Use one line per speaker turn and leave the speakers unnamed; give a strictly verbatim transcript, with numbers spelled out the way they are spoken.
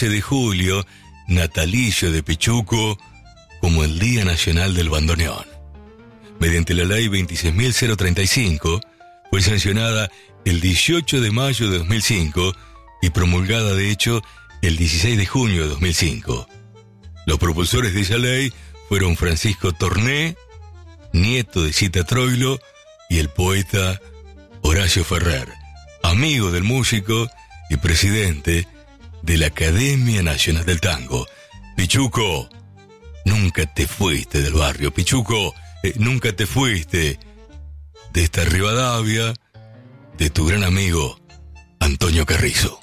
de julio, natalicio de Pichuco, como el Día Nacional del Bandoneón. Mediante la ley veintiséis mil treinta y cinco, fue sancionada el dieciocho de mayo de dos mil cinco y promulgada de hecho el dieciséis de junio de dos mil cinco. Los propulsores de esa ley fueron Francisco Torné, nieto de Cita Troilo, y el poeta Horacio Ferrer, amigo del músico y presidente de la Academia Nacional del Tango. Pichuco, nunca te fuiste del barrio. Pichuco, eh, nunca te fuiste de esta Rivadavia, de tu gran amigo Antonio Carrizo.